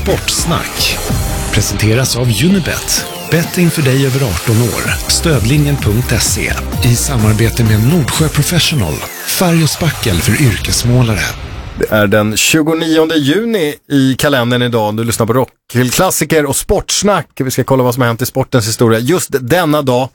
Sportsnack presenteras av Unibet. Bett inför dig över 18 år. Stödlinjen.se i samarbete med Nordsjö Professional. Färg och spackel för yrkesmålare. Det är den 29 juni i kalendern idag. Du lyssnar på rockklassiker och sportsnack. Vi ska kolla vad som har hänt i sportens historia just denna dag.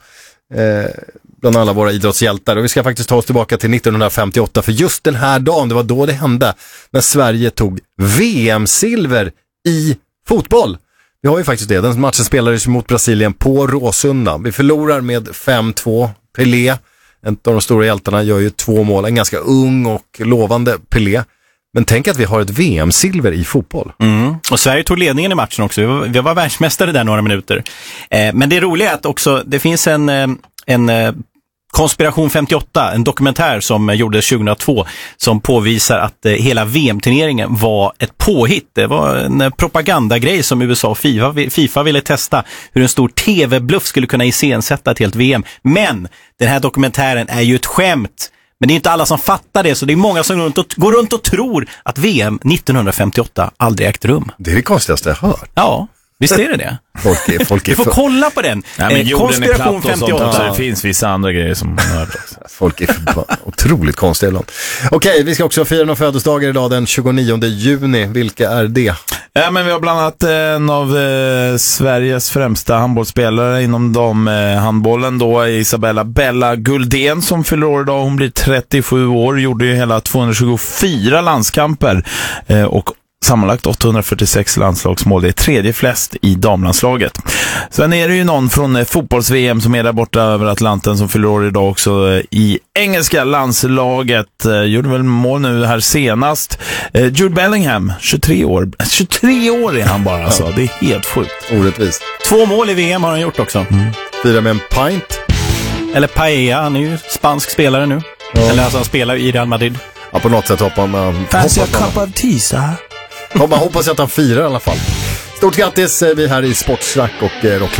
Bland alla våra idrottshjältar. Och vi ska faktiskt ta oss tillbaka till 1958. För just den här dagen, det var då det hände. När Sverige tog VM-silver i fotboll. Vi har ju faktiskt det. Den matchen spelades mot Brasilien på Råsunda. Vi förlorar med 5-2. Pelé, en av de stora hjältarna, gör ju 2 mål. En ganska ung och lovande Pelé. Men tänk att vi har ett VM-silver i fotboll. Och Sverige tog ledningen i matchen också. Vi var världsmästare där några minuter. Men det roliga är att också det finns en Konspiration 58, en dokumentär som gjordes 2002 som påvisar att hela VM-turneringen var ett påhitt. Det var en propagandagrej som USA och FIFA ville testa hur en stor tv-bluff skulle kunna iscensätta ett helt VM. Men den här dokumentären är ju ett skämt. Men det är inte alla som fattar det, så det är många som går runt och tror att VM 1958 aldrig ägt rum. Det är det konstigaste jag hört. Ja, visst är det? Folk Vi får kolla på den. Konspiration 58. Så det finns vissa andra grejer som man har hört också. Folk är otroligt konstiga ibland. Okej, vi ska också fira några födelsedagar idag den 29 juni. Vilka är det? Ja, men vi har bland annat en av Sveriges främsta handbollsspelare inom handbollen då, Isabella Bella Guldén, som fyller år idag. Hon blir 37 år, gjorde ju hela 224 landskamper och sammanlagt 846 landslagsmål. Det är tredje flest i damlandslaget. Sen är det ju någon från fotbolls-VM som är där borta över Atlanten som fyller år idag också i engelska landslaget. Gjorde väl mål nu här senast. Jude Bellingham, 23 år. 23 år är han bara alltså. Det är helt sjukt. Orättvist. 2 mål i VM har han gjort också. Fira med en pint. Eller Paella, han är ju spansk spelare nu. Ja. Eller alltså han spelar i Real Madrid. Ja, på något sätt hoppar man. Fanns jag cup of tea, så här? Man hoppas att han firar i alla fall. Stort grattis, vi här i Sportsnack och Rockklassiker.